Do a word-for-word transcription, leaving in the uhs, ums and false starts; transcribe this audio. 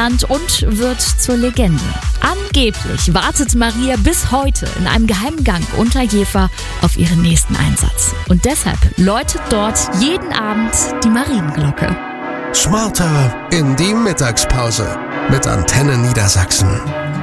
genannt und wird zur Legende. Angeblich wartet Maria bis heute in einem geheimen Gang unter Jever auf ihren nächsten Einsatz. Und deshalb läutet dort jeden Abend die Marienglocke. Smarter in die Mittagspause mit Antenne Niedersachsen.